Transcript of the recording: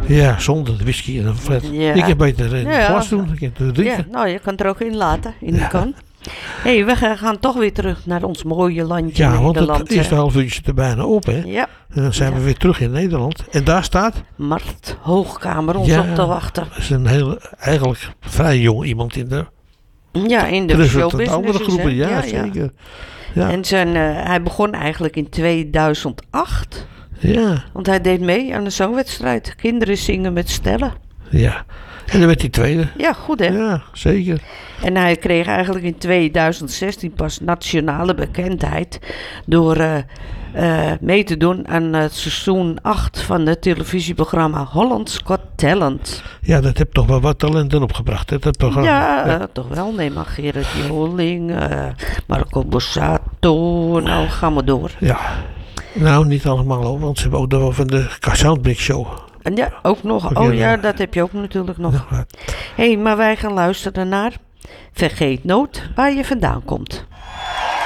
Ja, zonder de whisky en een flat. Ja. Ik heb beter in het glas doen. Ik heb het Ja, drinken. nou, je kan het er ook in laten, in de kan. Hé, we gaan toch weer terug naar ons mooie landje Ja, want Nederland. het eerste half uurtje er bijna op, hè. Ja, En dan zijn we weer terug in Nederland. En daar staat... Mart Hoogkamer ons op te wachten. Dat is een eigenlijk vrij jong iemand in de... Ja, in de showbusiness. oudere groepen, hè? ja, zeker. Ja. En hij begon eigenlijk in 2008. Ja, Want hij deed mee aan de zangwedstrijd. Kinderen zingen met stellen. ja. En dan werd hij tweede. Ja, goed hè. Ja, zeker. En hij kreeg eigenlijk in 2016 pas nationale bekendheid door mee te doen aan het seizoen 8 van het televisieprogramma Holland's Got Talent. Ja, dat heeft toch wel wat talenten opgebracht, hè, dat programma. Ja, toch wel. Nee, maar Gerrit Joling, Marco Borsato, nou gaan we door. Ja. Nou, niet allemaal hoor, want ze hebben ook nog wel van de Soundmix Show. En ja, ook nog. Oh ja, dat heb je ook natuurlijk nog. Ja. Hé, maar wij gaan luisteren naar Vergeet nooit waar je vandaan komt.